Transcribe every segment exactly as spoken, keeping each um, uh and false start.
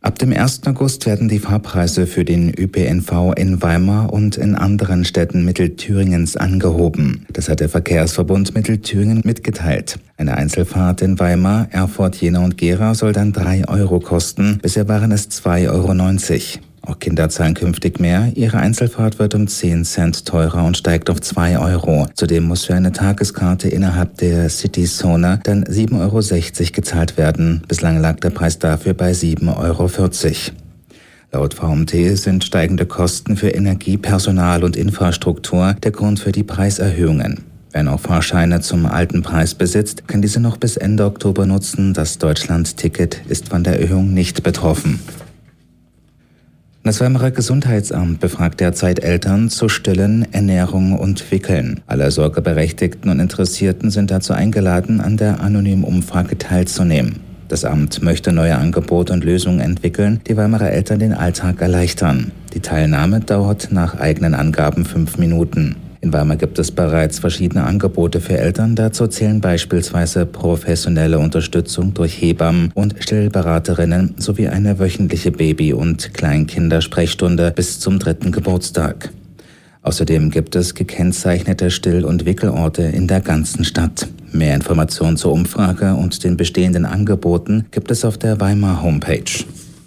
Ab dem ersten August werden die Fahrpreise für den Ö P N V in Weimar und in anderen Städten Mittelthüringens angehoben. Das hat der Verkehrsverbund Mittelthüringen mitgeteilt. Eine Einzelfahrt in Weimar, Erfurt, Jena und Gera soll dann drei Euro kosten. Bisher waren es zwei Euro neunzig. Auch Kinder zahlen künftig mehr. Ihre Einzelfahrt wird um zehn Cent teurer und steigt auf zwei Euro. Zudem muss für eine Tageskarte innerhalb der City-Zone dann sieben Euro sechzig gezahlt werden. Bislang lag der Preis dafür bei sieben Euro vierzig. Laut V M T sind steigende Kosten für Energie, Personal und Infrastruktur der Grund für die Preiserhöhungen. Wer noch Fahrscheine zum alten Preis besitzt, kann diese noch bis Ende Oktober nutzen. Das Deutschland-Ticket ist von der Erhöhung nicht betroffen. Das Weimarer Gesundheitsamt befragt derzeit Eltern zu Stillen, Ernährung und Wickeln. Alle Sorgeberechtigten und Interessierten sind dazu eingeladen, an der anonymen Umfrage teilzunehmen. Das Amt möchte neue Angebote und Lösungen entwickeln, die Weimarer Eltern den Alltag erleichtern. Die Teilnahme dauert nach eigenen Angaben fünf Minuten. In Weimar gibt es bereits verschiedene Angebote für Eltern. Dazu zählen beispielsweise professionelle Unterstützung durch Hebammen und Stillberaterinnen sowie eine wöchentliche Baby- und Kleinkindersprechstunde bis zum dritten Geburtstag. Außerdem gibt es gekennzeichnete Still- und Wickelorte in der ganzen Stadt. Mehr Informationen zur Umfrage und den bestehenden Angeboten gibt es auf der Weimar Homepage.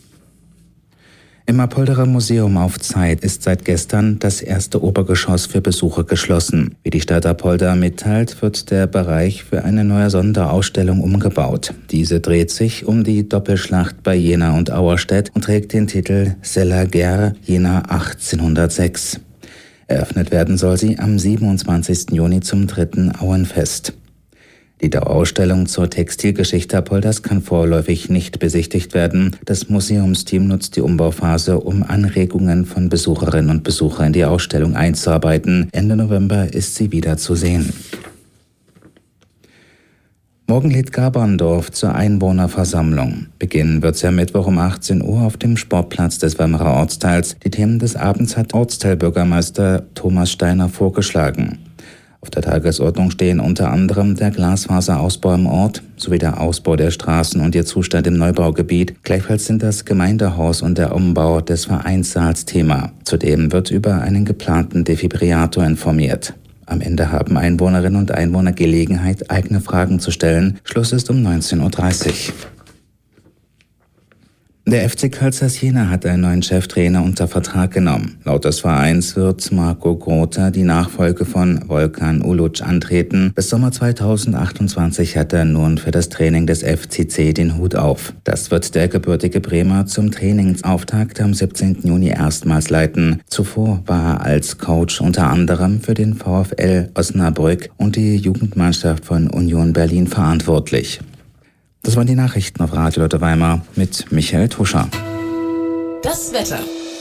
Im Apolderer Museum auf Zeit ist seit gestern das erste Obergeschoss für Besucher geschlossen. Wie die Stadt Apolda mitteilt, wird der Bereich für eine neue Sonderausstellung umgebaut. Diese dreht sich um die Doppelschlacht bei Jena und Auerstedt und trägt den Titel C'est la guerre Jena achtzehnhundertsechs. Eröffnet werden soll sie am siebenundzwanzigsten Juni zum dritten Auenfest. Die Dauerausstellung zur Textilgeschichte Apoldas kann vorläufig nicht besichtigt werden. Das Museumsteam nutzt die Umbauphase, um Anregungen von Besucherinnen und Besuchern in die Ausstellung einzuarbeiten. Ende November ist sie wieder zu sehen. Morgen lädt Gaberndorf zur Einwohnerversammlung. Beginnen wird sie am Mittwoch um achtzehn Uhr auf dem Sportplatz des Weimarer Ortsteils. Die Themen des Abends hat Ortsteilbürgermeister Thomas Steiner vorgeschlagen. Auf der Tagesordnung stehen unter anderem der Glasfaserausbau im Ort sowie der Ausbau der Straßen und ihr Zustand im Neubaugebiet. Gleichfalls sind das Gemeindehaus und der Umbau des Vereinssaals Thema. Zudem wird über einen geplanten Defibrillator informiert. Am Ende haben Einwohnerinnen und Einwohner Gelegenheit, eigene Fragen zu stellen. Schluss ist um neunzehn Uhr dreißig. Der F C Carl Zeiss Jena hat einen neuen Cheftrainer unter Vertrag genommen. Laut des Vereins wird Marco Grother die Nachfolge von Volkan Uluc antreten. Bis Sommer zweitausendachtundzwanzig hat er nun für das Training des F C C den Hut auf. Das wird der gebürtige Bremer zum Trainingsauftakt am siebzehnten Juni erstmals leiten. Zuvor war er als Coach unter anderem für den VfL Osnabrück und die Jugendmannschaft von Union Berlin verantwortlich. Das waren die Nachrichten auf Radio Lotte Weimar mit Michael Tuscher. Das Wetter.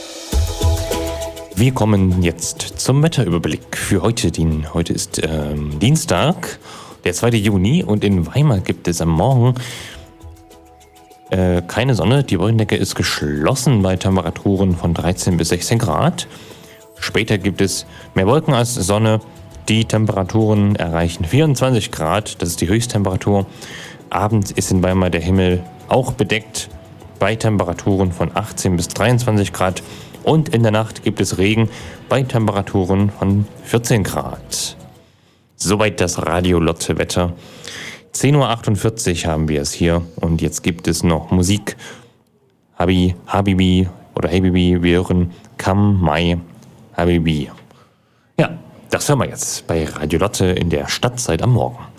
Wir kommen jetzt zum Wetterüberblick für heute. Den, heute ist ähm, Dienstag, der zweite Juni, und in Weimar gibt es am Morgen äh, keine Sonne. Die Wolkendecke ist geschlossen bei Temperaturen von dreizehn bis sechzehn Grad. Später gibt es mehr Wolken als Sonne. Die Temperaturen erreichen vierundzwanzig Grad. Das ist die Höchsttemperatur. Abends ist in Weimar der Himmel auch bedeckt bei Temperaturen von achtzehn bis dreiundzwanzig Grad und in der Nacht gibt es Regen bei Temperaturen von vierzehn Grad. Soweit das Radio Lotte Wetter. zehn Uhr achtundvierzig haben wir es hier und jetzt gibt es noch Musik. Habi, Habibi oder Hey Bibi, wir hören Come My Habibi. Ja, das hören wir jetzt bei Radio Lotte in der Stadtzeit am Morgen.